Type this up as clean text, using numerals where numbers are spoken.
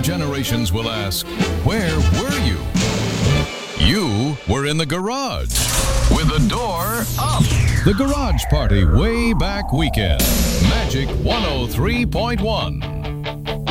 generations will ask, where were you? You were in the garage with the door up. The Garage Party Way Back Weekend. Magic 103.1.